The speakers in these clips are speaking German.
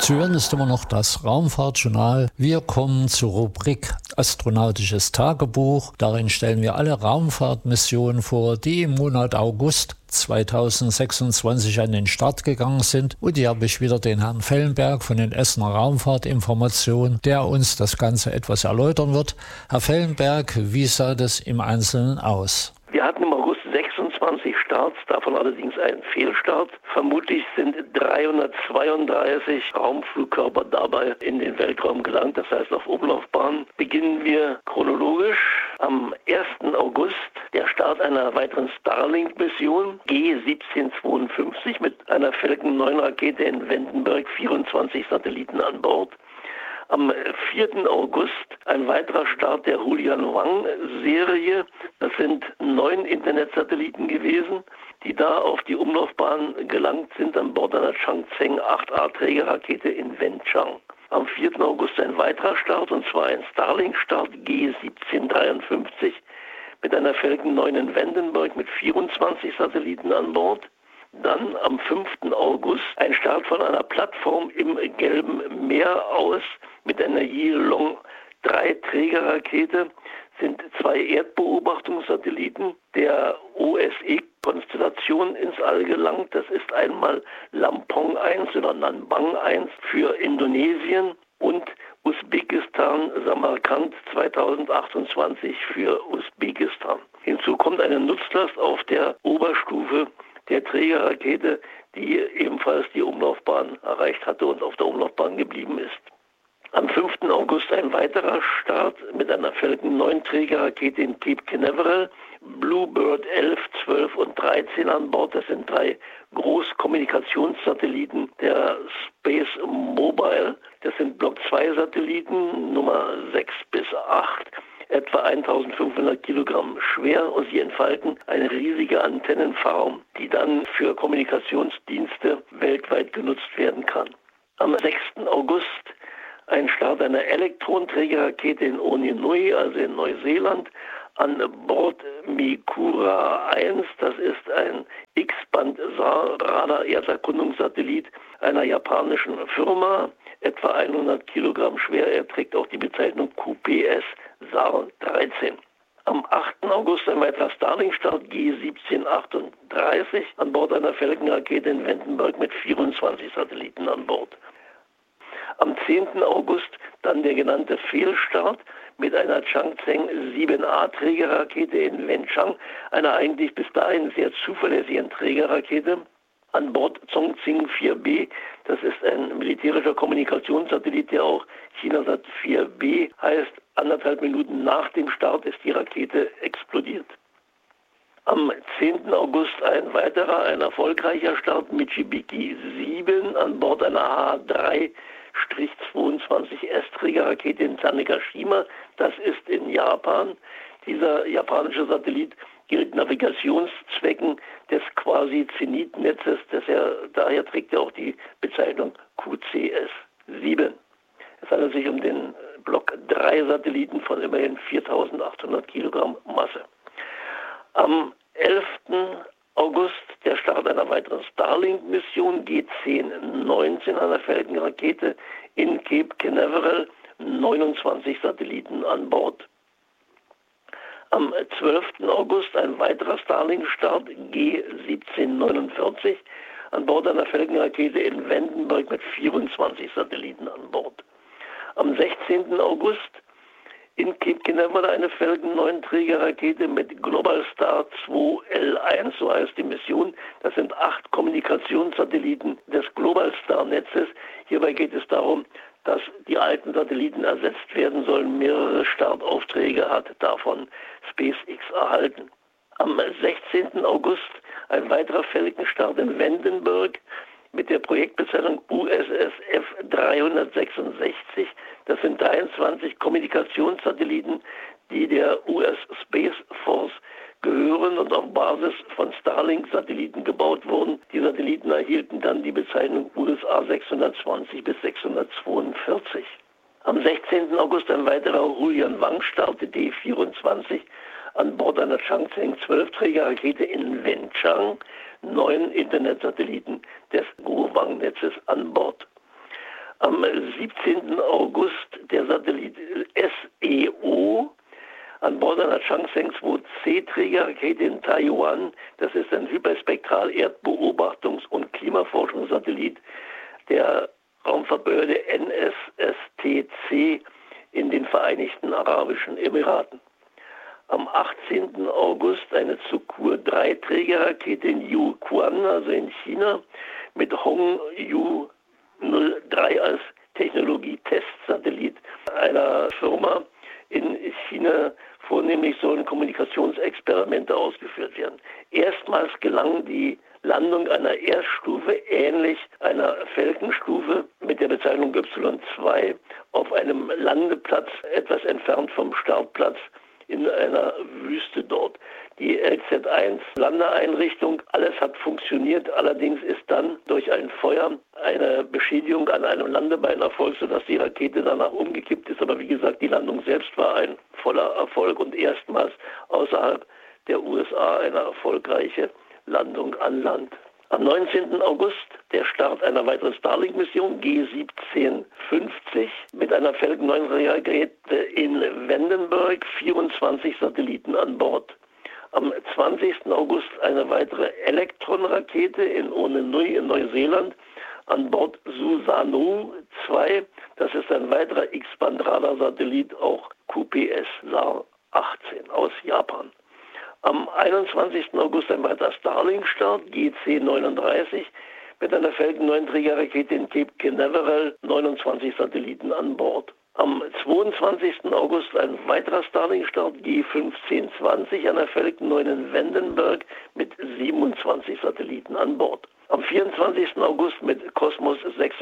Zu hören ist immer noch das Raumfahrtjournal. Wir kommen zur Rubrik Astronautisches Tagebuch. Darin stellen wir alle Raumfahrtmissionen vor, die im Monat August 2026 an den Start gegangen sind. Und hier habe ich wieder den Herrn Fellenberg von den Essener Raumfahrtinformationen, der uns das Ganze etwas erläutern wird. Herr Fellenberg, wie sah das im Einzelnen aus? Wir hatten im August 26 Starts, davon allerdings ein Fehlstart. Vermutlich sind 332 Raumflugkörper dabei in den Weltraum gelangt, das heißt auf Umlaufbahn. Beginnen wir chronologisch. Am 1. August der Start einer weiteren Starlink-Mission G1752 mit einer Falcon 9 Rakete in Vandenberg, 24 Satelliten an Bord. Am 4. August ein weiterer Start der Hulian-Wang-Serie. Das sind 9 Internetsatelliten gewesen, die da auf die Umlaufbahn gelangt sind an Bord einer Changzheng 8A-Trägerrakete in Wenchang. Am 4. August ein weiterer Start, und zwar ein Starlink-Start G1753 mit einer Falcon 9 in Vandenberg mit 24 Satelliten an Bord. Dann am 5. August ein Start von einer Plattform im Gelben Meer aus mit einer Yilong 3 Trägerrakete. Sind 2 Erdbeobachtungssatelliten der OSE-Konstellation ins All gelangt. Das ist einmal Lampong 1 oder Nanbang 1 für Indonesien und Usbekistan Samarkand 2028 für Usbekistan. Hinzu kommt eine Nutzlast auf der Oberstufe der Trägerrakete, die ebenfalls die Umlaufbahn erreicht hatte und auf der Umlaufbahn geblieben ist. Am 5. August ein weiterer Start mit einer Falcon 9 Trägerrakete in Cape Canaveral, Bluebird 11, 12 und 13 an Bord. Das sind 3 Großkommunikationssatelliten der Space Mobile. Das sind Block 2 Satelliten, Nummer 6 bis 8. Etwa 1500 Kilogramm schwer, und sie entfalten eine riesige Antennenfarm, die dann für Kommunikationsdienste weltweit genutzt werden kann. Am 6. August ein Start einer Elektronträgerrakete in Oninui, also in Neuseeland, an Bord Mikura 1. Das ist ein X-Band-Radar-Erderkundungssatellit einer japanischen Firma, etwa 100 Kilogramm schwer. Er trägt auch die Bezeichnung QPS SAR 13. Am 8. August ein weiterer Starlink-Start G1738 an Bord einer Falcon-Rakete in Vandenberg mit 24 Satelliten an Bord. Am 10. August dann der genannte Fehlstart mit einer Changzheng 7A Trägerrakete in Wenchang, einer eigentlich bis dahin sehr zuverlässigen Trägerrakete. An Bord Zhongxing 4B, das ist ein militärischer Kommunikationssatellit, der auch Chinasat 4B heißt. 1,5 Minuten nach dem Start ist die Rakete explodiert. Am 10. August ein weiterer, ein erfolgreicher Start, Michibiki 7 an Bord einer H3-22S-Trägerrakete in Tanegashima. Das ist in Japan. Dieser japanische Satellit gilt Navigationszwecken des Quasi-Zenit-Netzes. Daher trägt er auch die Bezeichnung QCS-7. Es handelt sich um den Block 3 Satelliten von immerhin 4800 Kilogramm Masse. Am 11. August der Start einer weiteren Starlink-Mission G1019 einer Falcon-Rakete in Cape Canaveral, 29 Satelliten an Bord. Am 12. August ein weiterer Starlink-Start G1749 an Bord einer Falcon-Rakete in Vandenberg mit 24 Satelliten an Bord. Am 16. August in Cape Canaveral eine Falcon 9 Trägerrakete mit Globalstar 2L1, so heißt die Mission. Das sind 8 Kommunikationssatelliten des Globalstar-Netzes. Hierbei geht es darum, dass die alten Satelliten ersetzt werden sollen. Mehrere Startaufträge hat davon SpaceX erhalten. Am 16. August ein weiterer Falcon-Start in Vandenberg mit der Projektbezeichnung USSF 366. Das sind 23 Kommunikationssatelliten, die der US Space Force gehören und auf Basis von Starlink-Satelliten gebaut wurden. Die Satelliten erhielten dann die Bezeichnung USA 620 bis 642. Am 16. August ein weiterer Hulian-Wang-Start, D24, an Bord einer Changzheng 12-Träger-Rakete in Wenchang, 9 Internetsatelliten des Guowang-Netzes an Bord. Am 17. August der Satellit SEO an Bord einer Changzheng 2C-Trägerrakete in Taiwan. Das ist ein Hyperspektral-Erdbeobachtungs- und Klimaforschungssatellit der Raumfahrtbehörde NSSTC in den Vereinigten Arabischen Emiraten. Am 18. August eine Zhukur 3-Trägerrakete in Yuquan, also in China, mit Hongyu 03 als Technologie-Testsatellit einer Firma in China. Vornehmlich sollen Kommunikationsexperimente ausgeführt werden. Erstmals gelang die Landung einer Erststufe, ähnlich einer Falcon-Stufe mit der Bezeichnung Y2, auf einem Landeplatz etwas entfernt vom Startplatz in einer Wüste dort. Die LZ-1 Landeeinrichtung, alles hat funktioniert, allerdings ist dann durch ein Feuer eine Beschädigung an einem Landebein erfolgt, sodass die Rakete danach umgekippt ist. Aber wie gesagt, die Landung selbst war ein voller Erfolg und erstmals außerhalb der USA eine erfolgreiche Landung an Land. Am 19. August der Start einer weiteren Starlink-Mission G1750 mit einer Falcon 9-Rakete in Vandenberg, 24 Satelliten an Bord. Am 20. August eine weitere Elektron-Rakete in Onenui in Neuseeland an Bord Susanoo 2. Das ist ein weiterer X-Band-Radar-Satellit, auch QPS-SAR 18 aus Japan. Am 21. August ein weiterer Starlink-Start, GC39, mit einer Falcon 9-Trägerrakete in Cape Canaveral, 29 Satelliten an Bord. Am 22. August ein weiterer Starlink-Start, G1520, einer Falcon 9 in Vandenberg mit 27 Satelliten an Bord. Am 24. August mit Cosmos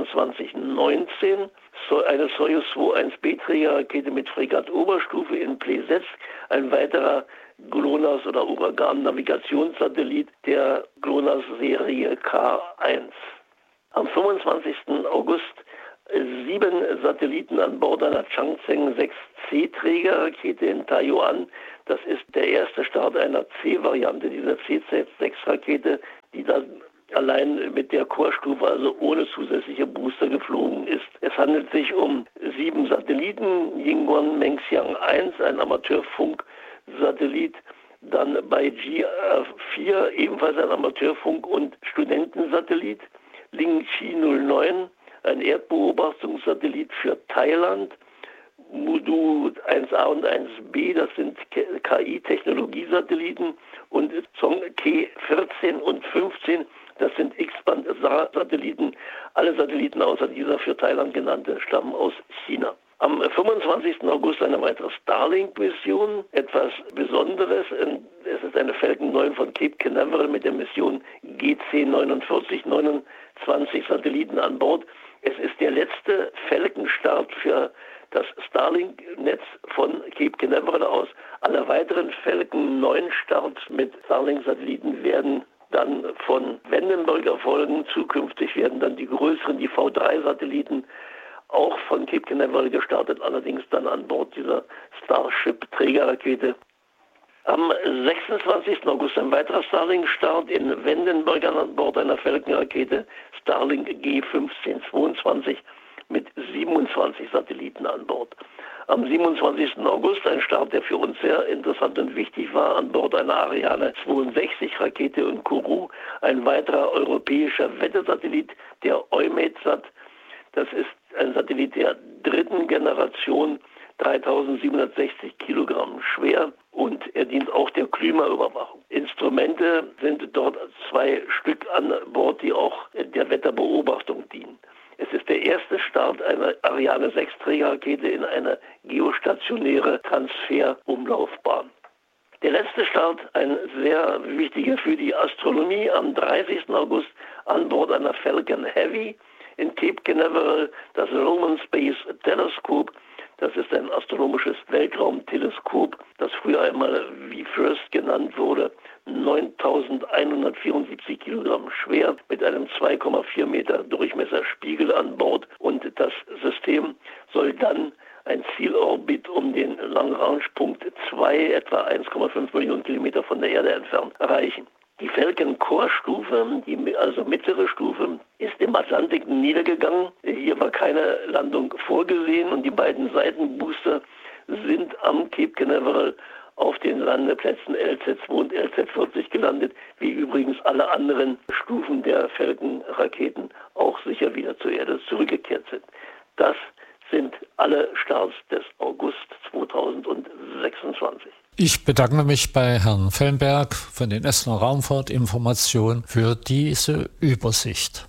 2619 eine Soyuz 21B-Trägerrakete mit Fregatt-Oberstufe in Plesetsk, ein weiterer GLONASS oder Uragan-Navigationssatellit der GLONASS-Serie K1. Am 25. August 7 Satelliten an Bord einer Changzheng 6C-Trägerrakete in Taiwan. Das ist der erste Start einer C-Variante dieser CZ-6-Rakete, die dann allein mit der Core-Stufe, also ohne zusätzliche Booster, geflogen ist. Es handelt sich um 7 Satelliten, Yingguan Mengxiang 1, ein Amateurfunksatellit, dann bei G4 ebenfalls ein Amateurfunk- und Studentensatellit, Lingqi 09, ein Erdbeobachtungssatellit für Thailand, Mudu 1A und 1B, das sind KI-Technologiesatelliten, und Zhongke 14 und 15, das sind X-Band-Satelliten. Alle Satelliten außer dieser für Thailand genannte stammen aus China. Am 25. August eine weitere Starlink-Mission, etwas Besonderes. Es ist eine Falcon 9 von Cape Canaveral mit der Mission GC49, 29 Satelliten an Bord. Es ist der letzte Falcon-Start für das Starlink-Netz von Cape Canaveral aus. Alle weiteren Falcon 9-Starts mit Starlink-Satelliten werden dann von Vandenberg erfolgen. Zukünftig werden dann die größeren, die V3-Satelliten, auch von Cape Canaveral gestartet, allerdings dann an Bord dieser Starship-Trägerrakete. Am 26. August ein weiterer Starlink-Start in Vandenberg an Bord einer Falcon-Rakete, Starlink G1522 mit 27 Satelliten an Bord. Am 27. August ein Start, der für uns sehr interessant und wichtig war, an Bord einer Ariane 62 Rakete in Kourou, ein weiterer europäischer Wettersatellit, der EUMETSAT. Das ist ein Satellit der 3. Generation, 3760 Kilogramm schwer, und er dient auch der Klimaüberwachung. Instrumente sind dort 2 Stück an Bord, die auch der Wetterbeobachtung dienen. Es ist der erste Start einer Ariane 6 Trägerrakete in eine geostationäre Transferumlaufbahn. Der letzte Start, ein sehr wichtiger für die Astronomie, am 30. August an Bord einer Falcon Heavy in Cape Canaveral, das Roman Space Telescope. Das ist ein astronomisches Weltraumteleskop, das früher einmal V-FIRST genannt wurde, 9.174 Kilogramm schwer, mit einem 2,4 Meter Durchmesserspiegel an Bord, und das System soll dann ein Zielorbit um den Lagrange-Punkt 2, etwa 1,5 Millionen Kilometer von der Erde entfernt, erreichen. Die Falcon-Core-Stufe, also mittlere Stufe, ist im Atlantik niedergegangen. Hier war keine Landung vorgesehen und die beiden Seitenbooster sind am Cape Canaveral auf den Landeplätzen LZ-2 und LZ-40 gelandet, wie übrigens alle anderen Stufen der Falcon-Raketen auch sicher wieder zur Erde zurückgekehrt sind. Das sind alle Starts des August 2026. Ich bedanke mich bei Herrn Fellenberg von den Essener Raumfahrtinformationen für diese Übersicht.